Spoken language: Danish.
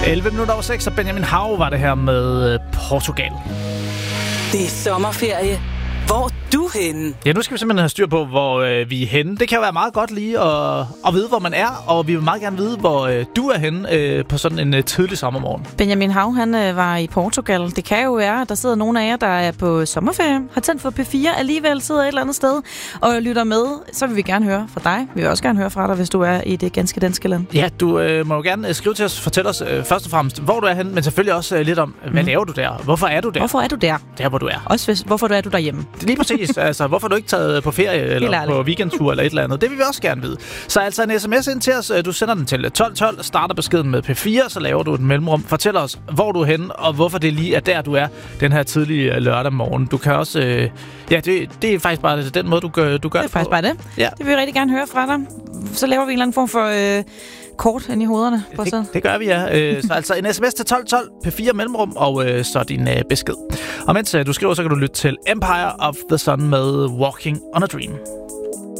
11:06, og Benjamin Hav var det her med Portugal. Det er sommerferie. Hvor er du henne? Ja, nu skal vi simpelthen have styr på, hvor vi er henne. Det kan jo være meget godt lige at vide, hvor man er, og vi vil meget gerne vide, hvor du er henne på sådan en tidlig sommermorgen. Benjamin Hav, han var i Portugal. Det kan jo være, at der sidder nogle af jer, der er på sommerferie, har tændt for P4, alligevel sidder et eller andet sted og lytter med. Så vil vi gerne høre fra dig. Vi vil også gerne høre fra dig, hvis du er i det ganske danske land. Ja, du må jo gerne skrive til os, fortæl os først og fremmest, hvor du er henne, men selvfølgelig også lidt om, hvad laver du der? Hvorfor er du der? Hvorfor er du der? Der, hvor du er. Også hvorfor er du derhjemme? Lige præcis. Altså, hvorfor er du ikke taget på ferie eller på weekendtur eller et eller andet? Det vil vi også gerne vide. Så altså en sms ind til os. Du sender den til 1212, starter beskeden med P4, så laver du et mellemrum. Fortæl os, hvor du er henne, og hvorfor det lige er der, du er den her tidlige lørdag morgen. Du kan også... det er faktisk bare den måde, du gør det. Det er faktisk bare det. Ja. Det vil vi rigtig gerne høre fra dig. Så laver vi en eller anden form for... kort ind i hovederne. Det gør vi, ja. Så altså en sms til 1212, P4 mellemrum, og så din besked. Og mens du skriver, så kan du lytte til Empire of the Sun med Walking on a Dream.